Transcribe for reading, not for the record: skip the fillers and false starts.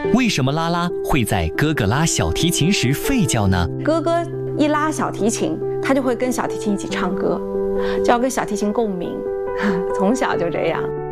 为什么拉拉会在哥哥拉小提琴时吠叫呢？ 哥哥一拉小提琴，他就会跟小提琴一起唱歌，就要跟小提琴共鸣，从小就这样。